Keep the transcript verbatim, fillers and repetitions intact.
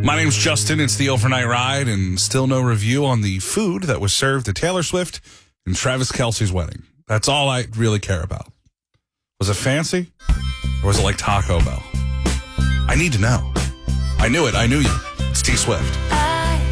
My name's Justin. It's the Overnight Ride, and still no review on the food that was served at Taylor Swift and Travis Kelce's wedding. That's all I really care about. Was it fancy? Or was it like Taco Bell? I need to know. I knew it. I knew you. It's T Swift.